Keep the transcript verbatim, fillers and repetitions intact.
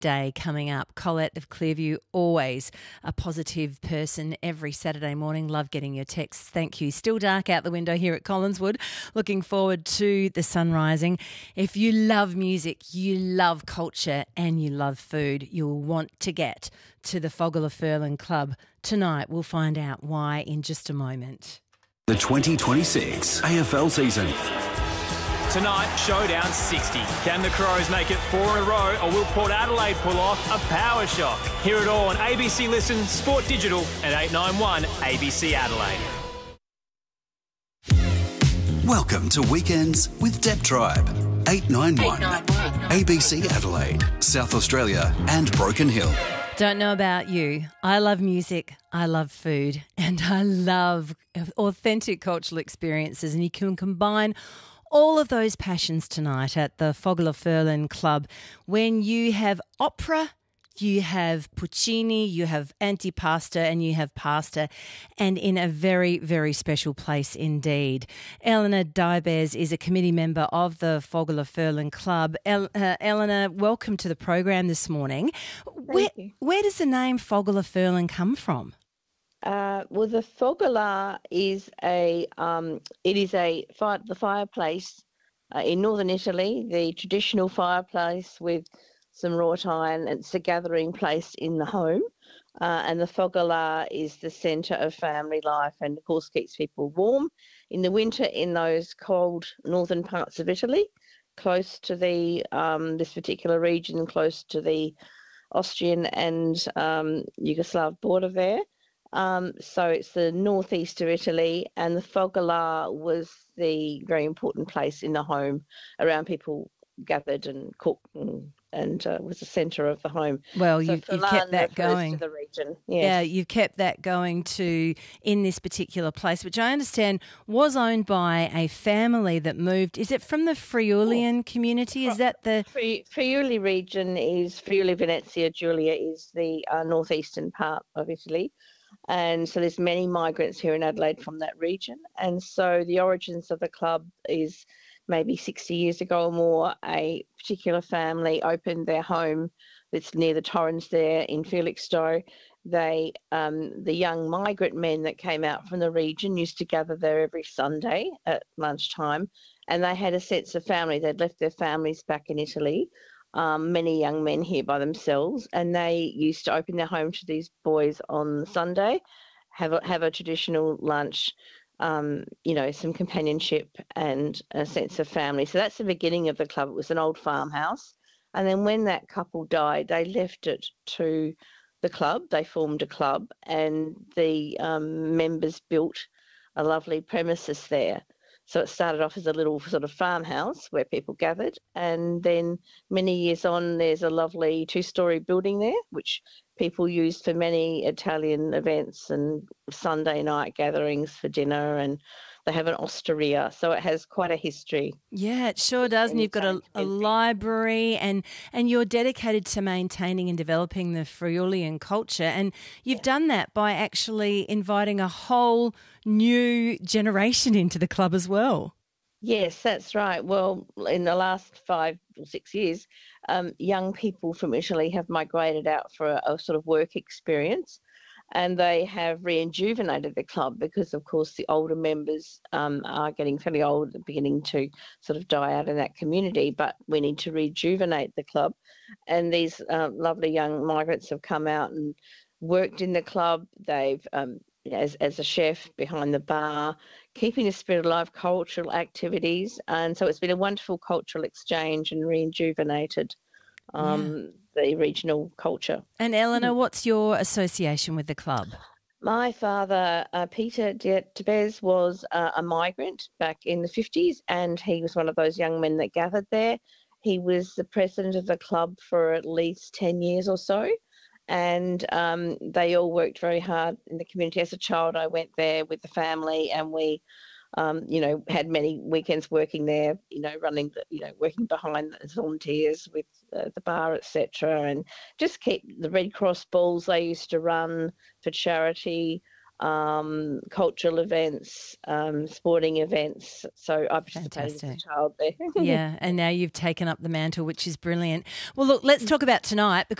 Day coming up. Colette of Clearview, always a positive person every Saturday morning. Love getting your texts. Thank you. Still dark out the window here at Collinswood. Looking forward to the sun rising. If you love music, you love culture and you love food, you'll want to get to the Fogola Furlin Club tonight. We'll find out why in just a moment. The twenty twenty-six A F L season. Tonight, showdown sixty. Can the Crows make it four in a row, or will Port Adelaide pull off a power shock? Hear it all on A B C Listen, Sport Digital and eight nine one A B C Adelaide. Welcome to Weekends with Deb Tribe. eight nine one A B C Adelaide, South Australia and Broken Hill. Don't know about you. I love music, I love food, and I love authentic cultural experiences, and you can combine all of those passions tonight at the Fogola Furlin Club when you have opera, you have Puccini, you have antipasta and you have pasta, and in a very, very special place indeed. Eleanor Dybez is a committee member of the Fogola Furlin Club. El- uh, Eleanor, welcome to the program this morning. Where, where does the name Fogola Furlin come from? Uh, well, the Fogola is a um, it is a fire, the fireplace uh, in northern Italy, the traditional fireplace with some wrought iron. It's a gathering place in the home, uh, and the Fogola is the centre of family life, and of course keeps people warm in the winter in those cold northern parts of Italy, close to the um, this particular region, close to the Austrian and um, Yugoslav border there. Um, so it's the northeast of Italy, and the Fogola was the very important place in the home around people gathered and cooked, and, and uh, was the centre of the home. Well, so you've, you've kept that going. To the region. Yes. Yeah, you've kept that going to in this particular place, which I understand was owned by a family that moved. Is it from the Friulian oh. community? Is that the Fri- Friuli region? Is Friuli Venezia Giulia is the uh, northeastern part of Italy. And so there's many migrants here in Adelaide from that region. And so the origins of the club is maybe sixty years ago or more. A particular family opened their home that's near the Torrens there in Felixstowe. They, um, the young migrant men that came out from the region used to gather there every Sunday at lunchtime, and they had a sense of family. They'd left their families back in Italy. Um, many young men here by themselves, and they used to open their home to these boys on Sunday, have a, have a traditional lunch, um, you know, some companionship and a sense of family. So that's the beginning of the club. It was an old farmhouse, and then when that couple died, they left it to the club. They formed a club, and the um, members built a lovely premises there. So it started off as a little sort of farmhouse where people gathered, and then many years on, there's a lovely two-storey building there, which people use for many Italian events and Sunday night gatherings for dinner, and they have an osteria, so it has quite a history. Yeah, it sure does. And you've got a, a library, and, and you're dedicated to maintaining and developing the Friulian culture. And you've yeah. done that by actually inviting a whole new generation into the club as well. Yes, that's right. Well, in the last five or six years, um, young people from Italy have migrated out for a, a sort of work experience. And they have rejuvenated the club because, of course, the older members um, are getting fairly old, beginning to sort of die out in that community. But we need to rejuvenate the club. And these uh, lovely young migrants have come out and worked in the club. They've, um, as, as a chef behind the bar, keeping the spirit alive, cultural activities. And so it's been a wonderful cultural exchange and rejuvenated um, yeah. the regional culture. And Eleanor, what's your association with the club? My father, uh, Peter Dybez, was uh, a migrant back in the fifties, and he was one of those young men that gathered there. He was the president of the club for at least ten years or so, and um, they all worked very hard in the community. As a child, I went there with the family, and we Um, you know, had many weekends working there, you know, running, the, you know, working behind the volunteers with uh, the bar, et cetera, and just keep the Red Cross balls they used to run for charity. um, cultural events, um, sporting events. So I participated as a Fantastic. child there. Yeah, and now you've taken up the mantle, which is brilliant. Well, look, let's talk about tonight.